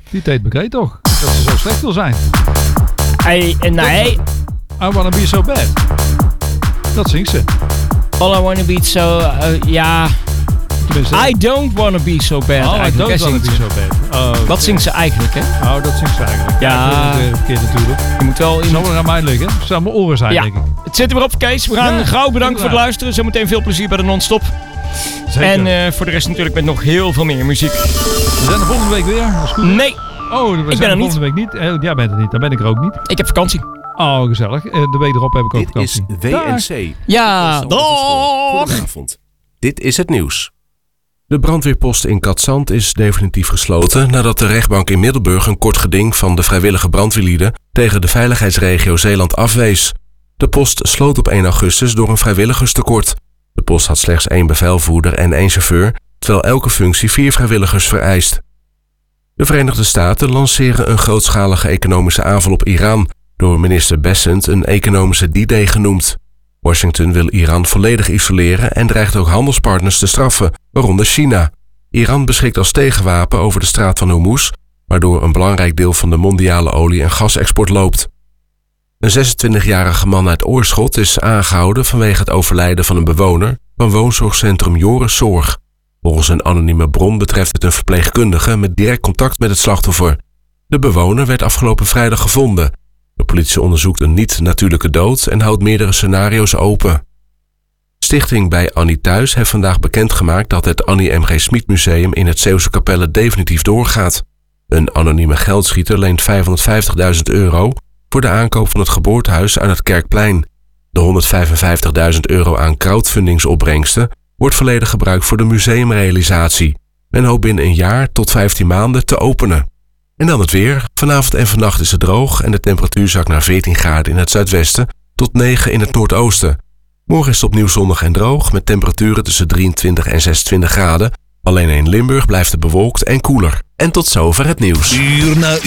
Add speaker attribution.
Speaker 1: Die Tate McRae toch? Dat ze zo slecht wil zijn.
Speaker 2: Nee.
Speaker 1: I wanna be so bad. Dat zingt ze.
Speaker 2: All I wanna be so... ja... I don't wanna be so bad.
Speaker 1: Oh, I don't wanna be so bad. Oh,
Speaker 2: dat zingt ze eigenlijk, hè?
Speaker 1: Oh, dat zingt ze eigenlijk.
Speaker 2: Ja.
Speaker 1: Verkeerd natuurlijk.
Speaker 2: Je moet wel...
Speaker 1: Het zal wel aan mij liggen. Het zal aan mijn oren zijn, denk ik.
Speaker 2: Het zit er weer op, Kees. We gaan gauw bedanken voor het luisteren. Zometeen veel plezier bij de non-stop.
Speaker 1: Zeker.
Speaker 2: En voor de rest natuurlijk met nog heel veel meer muziek.
Speaker 1: We zijn er volgende week weer. Dat is goed.
Speaker 2: Nee.
Speaker 1: Oh, we zijn er volgende week niet. Jij bent er niet. Dan ben ik er ook niet.
Speaker 2: Ik heb vakantie.
Speaker 1: Oh, gezellig. De week erop heb ik ook vakantie.
Speaker 3: Dit is WNC.
Speaker 2: Ja, dag.
Speaker 3: Goedenavond. Dit is het nieuws. De brandweerpost in Katzand is definitief gesloten nadat de rechtbank in Middelburg een kort geding van de vrijwillige brandweerlieden tegen de veiligheidsregio Zeeland afwees. De post sloot op 1 augustus door een vrijwilligerstekort. De post had slechts 1 bevelvoerder en 1 chauffeur, terwijl elke functie 4 vrijwilligers vereist. De Verenigde Staten lanceren een grootschalige economische aanval op Iran, door minister Bessent een economische D-Day genoemd. Washington wil Iran volledig isoleren en dreigt ook handelspartners te straffen, waaronder China. Iran beschikt als tegenwapen over de straat van Hormuz, waardoor een belangrijk deel van de mondiale olie- en gasexport loopt. Een 26-jarige man uit Oorschot is aangehouden vanwege het overlijden van een bewoner van woonzorgcentrum Joris Zorg. Volgens een anonieme bron betreft het een verpleegkundige met direct contact met het slachtoffer. De bewoner werd afgelopen vrijdag gevonden. De politie onderzoekt een niet-natuurlijke dood en houdt meerdere scenario's open. Stichting Bij Annie Thuis heeft vandaag bekendgemaakt dat het Annie M.G. Smit Museum in het Zeeuwse Capelle definitief doorgaat. Een anonieme geldschieter leent €550.000 voor de aankoop van het geboortehuis aan het Kerkplein. De €155.000 aan crowdfundingsopbrengsten wordt volledig gebruikt voor de museumrealisatie. Men hoopt binnen een jaar tot 15 maanden te openen. En dan het weer. Vanavond en vannacht is het droog en de temperatuur zakt naar 14 graden in het zuidwesten tot 9 in het noordoosten. Morgen is het opnieuw zonnig en droog met temperaturen tussen 23 en 26 graden. Alleen in Limburg blijft het bewolkt en koeler. En tot zover het nieuws.
Speaker 4: Uur na